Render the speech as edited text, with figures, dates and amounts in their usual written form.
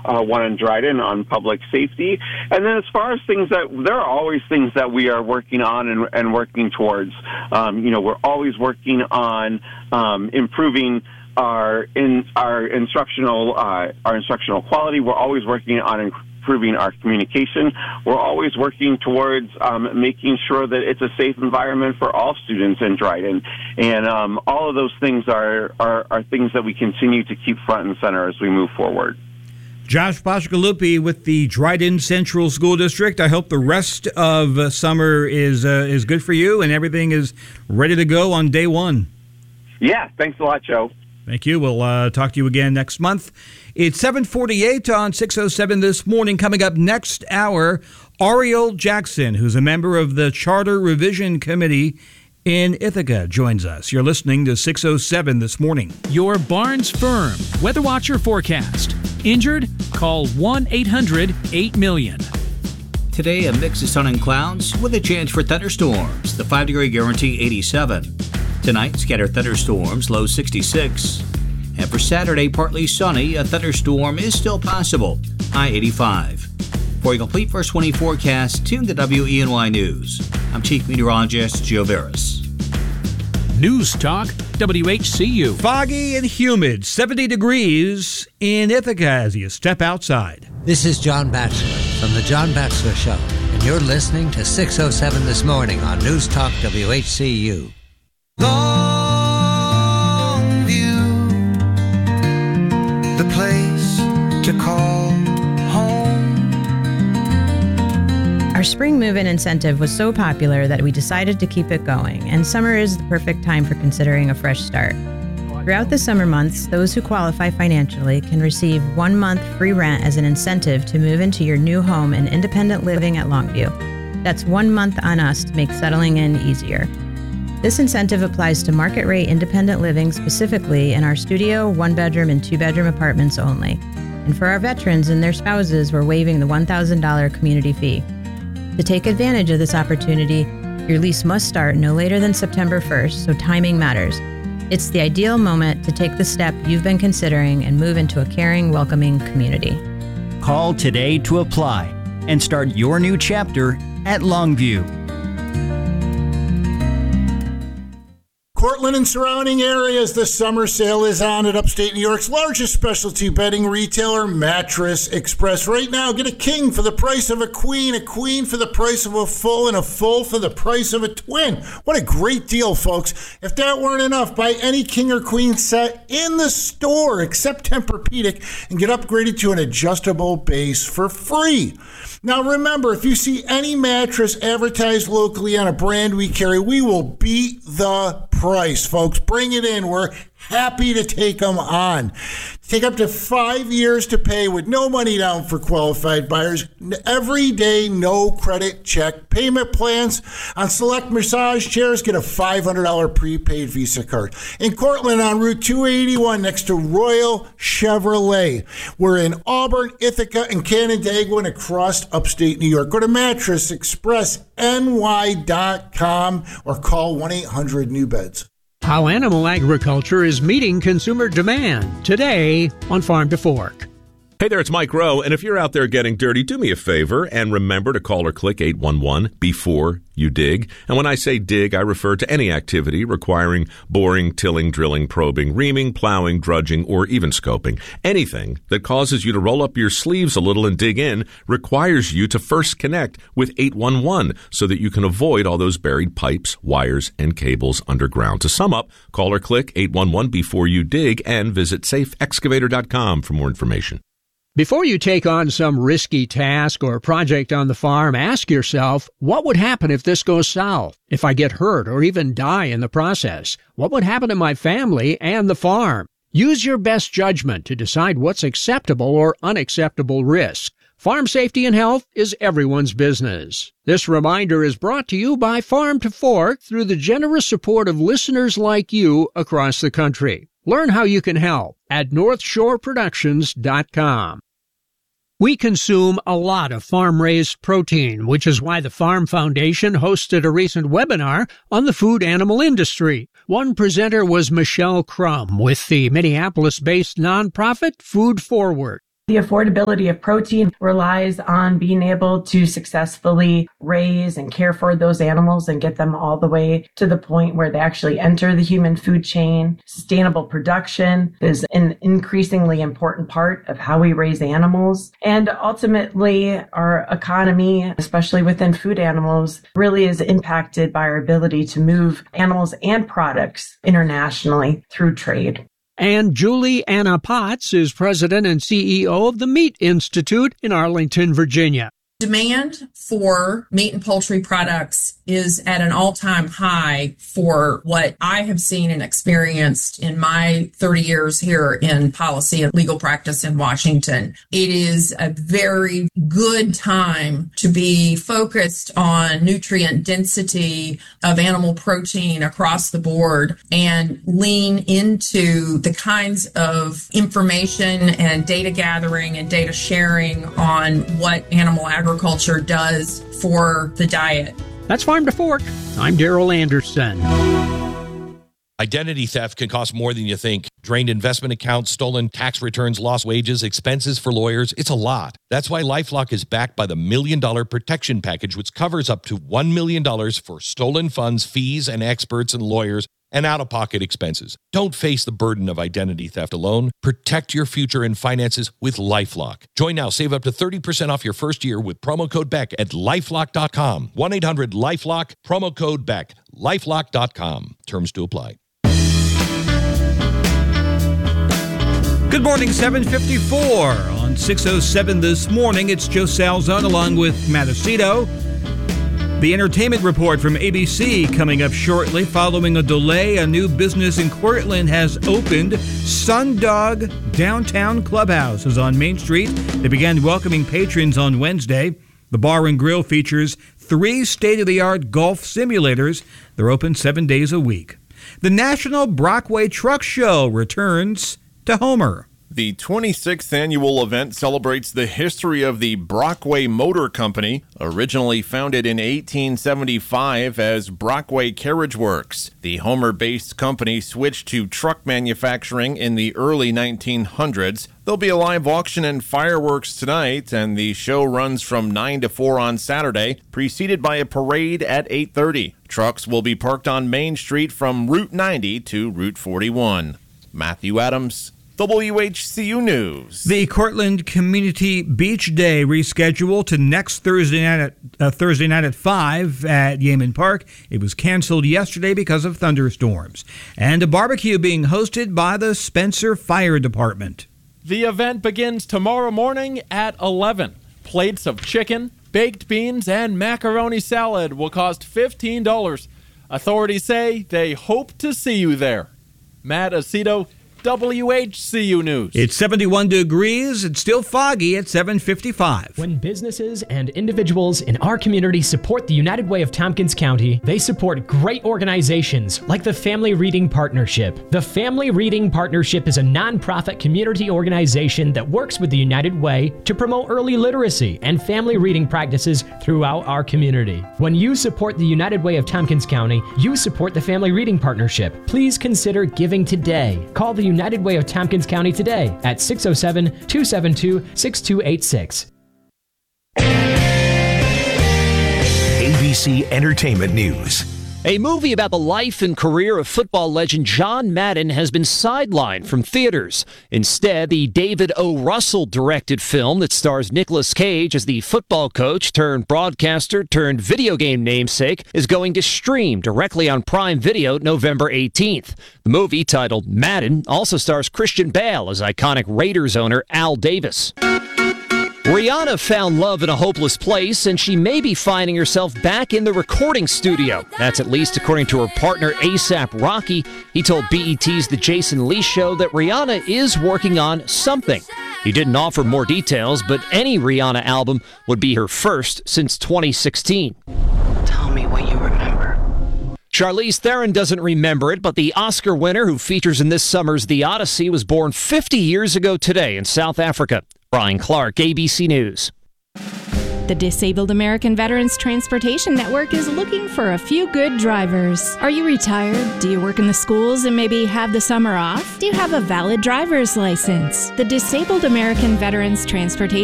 one in Dryden on public safety. And then as far as things there are always things that we are working on and working towards. We're always working on improving our instructional quality. We're always working on improving our communication. We're always working towards making sure that it's a safe environment for all students in Dryden. And all of those things are things that we continue to keep front and center as we move forward. Josh Pascalupi with the Dryden Central School District. I hope the rest of summer is good for you and everything is ready to go on day one. Yeah, thanks a lot, Joe. Thank you. We'll talk to you again next month. It's 7:48 on 607 this morning. Coming up next hour, Ariel Jackson, who's a member of the Charter Revision Committee in Ithaca, joins us. You're listening to 607 this morning. Your Barnes Firm Weather Watcher forecast. Injured? Call 1-800-8-million. Today, a mix of sun and clouds with a chance for thunderstorms. The 5-degree guarantee 87. Tonight, scattered thunderstorms, low 66. And for Saturday, partly sunny, a thunderstorm is still possible, high 85. For a complete first 20 forecast, tune to WENY News. I'm Chief Meteorologist Joe Veras. News Talk, WHCU. Foggy and humid, 70 degrees in Ithaca as you step outside. This is John Batchelor from The John Batchelor Show, and you're listening to 607 This Morning on News Talk WHCU. Longview, the place to call home. Our spring move-in incentive was so popular that we decided to keep it going, and summer is the perfect time for considering a fresh start. Throughout the summer months, those who qualify financially can receive 1 month free rent as an incentive to move into your new home in independent living at Longview. That's 1 month on us to make settling in easier. This incentive applies to market-rate independent living specifically in our studio, 1-bedroom, and 2-bedroom apartments only. And for our veterans and their spouses, we're waiving the $1,000 community fee. To take advantage of this opportunity, your lease must start no later than September 1st, so timing matters. It's the ideal moment to take the step you've been considering and move into a caring, welcoming community. Call today to apply and start your new chapter at Longview. Cortland and surrounding areas, the summer sale is on at upstate New York's largest specialty bedding retailer, Mattress Express. Right now, get a king for the price of a queen for the price of a full, and a full for the price of a twin. What a great deal, folks. If that weren't enough, buy any king or queen set in the store except Tempur-Pedic and get upgraded to an adjustable base for free. Now remember, if you see any mattress advertised locally on a brand we carry, we will beat the price, folks. Bring it in. We're happy to take them on. Take up to 5 years to pay with no money down for qualified buyers. Every day, no credit check payment plans. On select massage chairs, get a $500 prepaid Visa card. In Cortland on Route 281 next to Royal Chevrolet. We're in Auburn, Ithaca, and Canandaigua and across upstate New York. Go to mattressexpressny.com or call 1-800-NEW-BEDS. How animal agriculture is meeting consumer demand today on Farm to Fork. Hey there, it's Mike Rowe, and if you're out there getting dirty, do me a favor and remember to call or click 811 before you dig. And when I say dig, I refer to any activity requiring boring, tilling, drilling, probing, reaming, plowing, drudging, or even scoping. Anything that causes you to roll up your sleeves a little and dig in requires you to first connect with 811 so that you can avoid all those buried pipes, wires, and cables underground. To sum up, call or click 811 before you dig and visit safeexcavator.com for more information. Before you take on some risky task or project on the farm, ask yourself, what would happen if this goes south? If I get hurt or even die in the process? What would happen to my family and the farm? Use your best judgment to decide what's acceptable or unacceptable risk. Farm safety and health is everyone's business. This reminder is brought to you by Farm to Fork through the generous support of listeners like you across the country. Learn how you can help at NorthshoreProductions.com. We consume a lot of farm-raised protein, which is why the Farm Foundation hosted a recent webinar on the food animal industry. One presenter was Michelle Crum with the Minneapolis-based nonprofit Food Forward. The affordability of protein relies on being able to successfully raise and care for those animals and get them all the way to the point where they actually enter the human food chain. Sustainable production is an increasingly important part of how we raise animals. And ultimately, our economy, especially within food animals, really is impacted by our ability to move animals and products internationally through trade. And Julie Anna Potts is president and CEO of the Meat Institute in Arlington, Virginia. Demand for meat and poultry products is at an all-time high for what I have seen and experienced in my 30 years here in policy and legal practice in Washington. It is a very good time to be focused on nutrient density of animal protein across the board and lean into the kinds of information and data gathering and data sharing on what animal agriculture does for the diet. That's Farm to Fork. I'm Daryl Anderson. Identity theft can cost more than you think. Drained investment accounts, stolen tax returns, lost wages, expenses for lawyers. It's a lot. That's why LifeLock is backed by the $1 Million Protection Package, which covers up to $1 million for stolen funds, fees, and experts and lawyers, and out-of-pocket expenses. Don't face the burden of identity theft alone. Protect your future and finances with LifeLock. Join now. Save up to 30% off your first year with promo code BECK at LifeLock.com. 1-800-LifeLock, promo code BECK. LifeLock.com. Terms to apply. Good morning, 7:54 on 607 this morning. It's Joe Salzone along with Matt Aceto. The entertainment report from ABC coming up shortly. Following a delay, a new business in Cortland has opened. Sundog Downtown Clubhouse is on Main Street. They began welcoming patrons on Wednesday. The bar and grill features 3 state-of-the-art golf simulators. They're open 7 days a week. The National Brockway Truck Show returns to Homer. The 26th annual event celebrates the history of the Brockway Motor Company, originally founded in 1875 as Brockway Carriage Works. The Homer-based company switched to truck manufacturing in the early 1900s. There'll be a live auction and fireworks tonight, and the show runs from 9 to 4 on Saturday, preceded by a parade at 8:30. Trucks will be parked on Main Street from Route 90 to Route 41. Matthew Adams, WHCU News. The Cortland Community Beach Day rescheduled to next Thursday night at 5 at Yeaman Park. It was canceled yesterday because of thunderstorms. And a barbecue being hosted by the Spencer Fire Department. The event begins tomorrow morning at 11. Plates of chicken, baked beans, and macaroni salad will cost $15. Authorities say they hope to see you there. Matt Aceto, WHCU News. It's 71 degrees. It's still foggy at 7:55. When businesses and individuals in our community support the United Way of Tompkins County, they support great organizations like the Family Reading Partnership. The Family Reading Partnership is a nonprofit community organization that works with the United Way to promote early literacy and family reading practices throughout our community. When you support the United Way of Tompkins County, you support the Family Reading Partnership. Please consider giving today. Call the United Way of Tompkins County today at 607-272-6286. ABC Entertainment News. A movie about the life and career of football legend John Madden has been sidelined from theaters. Instead, the David O. Russell directed film that stars Nicolas Cage as the football coach turned broadcaster turned video game namesake is going to stream directly on Prime Video November 18th. The movie, titled Madden, also stars Christian Bale as iconic Raiders owner Al Davis. Rihanna found love in a hopeless place, and she may be finding herself back in the recording studio. That's at least according to her partner A$AP Rocky. He told BET's The Jason Lee Show that Rihanna is working on something. He didn't offer more details, but any Rihanna album would be her first since 2016. Tell me what you remember. Charlize Theron doesn't remember it, but the Oscar winner who features in this summer's The Odyssey was born 50 years ago today in South Africa. Brian Clark, ABC News. The Disabled American Veterans Transportation Network is looking for a few good drivers. Are you retired? Do you work in the schools and maybe have the summer off? Do you have a valid driver's license? The Disabled American Veterans Transportation